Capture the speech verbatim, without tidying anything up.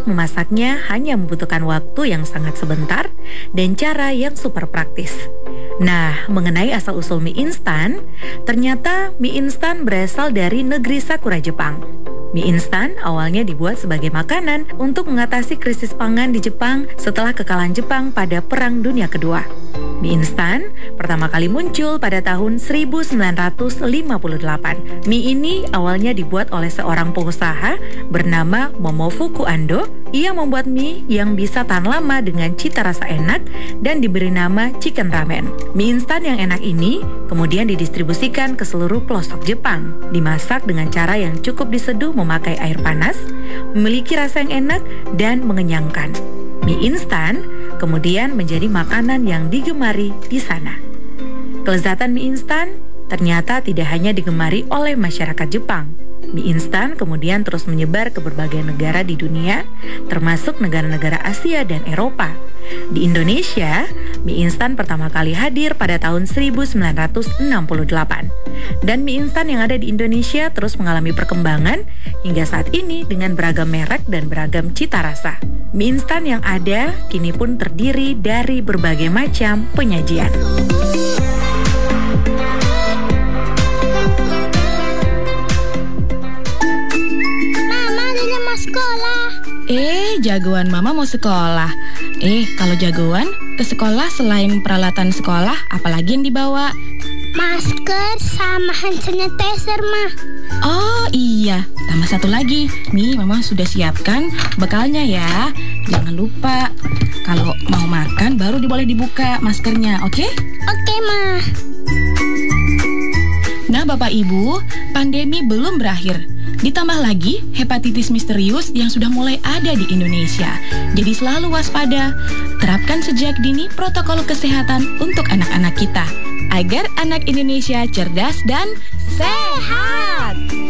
memasaknya hanya membutuhkan waktu yang sangat sebentar dan cara yang super praktis. Nah, mengenai asal-usul mie instan, ternyata mie instan berasal dari negeri Sakura, Jepang. Mie instan awalnya dibuat sebagai makanan untuk mengatasi krisis pangan di Jepang setelah kekalahan Jepang pada Perang Dunia Kedua. Mie instan pertama kali muncul pada tahun seribu sembilan ratus lima puluh delapan. Mie ini awalnya dibuat oleh seorang pengusaha bernama Momofuku Ando. Ia membuat mie yang bisa tahan lama dengan cita rasa enak dan diberi nama chicken ramen. Mie instan yang enak ini kemudian didistribusikan ke seluruh pelosok Jepang. Dimasak dengan cara yang cukup diseduh memakai air panas, memiliki rasa yang enak dan mengenyangkan. Mie instan kemudian menjadi makanan yang digemari di sana. Kelezatan mie instan ternyata tidak hanya digemari oleh masyarakat Jepang. Mie instan kemudian terus menyebar ke berbagai negara di dunia, termasuk negara-negara Asia dan Eropa. Di Indonesia, mie instan pertama kali hadir pada tahun seribu sembilan ratus enam puluh delapan. Dan mie instan yang ada di Indonesia terus mengalami perkembangan hingga saat ini dengan beragam merek dan beragam cita rasa. Mie instan yang ada kini pun terdiri dari berbagai macam penyajian. Eh, jagoan mama mau sekolah. Eh, kalau jagoan ke sekolah selain peralatan sekolah, apalagi yang dibawa? Masker sama hand sanitizer, mah. Oh iya, tambah satu lagi. Nih, mama sudah siapkan bekalnya ya. Jangan lupa, kalau mau makan baru boleh dibuka maskernya, oke? Okay? Oke, okay, mah. Nah, Bapak Ibu, pandemi belum berakhir. Ditambah lagi hepatitis misterius yang sudah mulai ada di Indonesia. Jadi selalu waspada. Terapkan sejak dini protokol kesehatan untuk anak-anak kita, agar anak Indonesia cerdas dan sehat.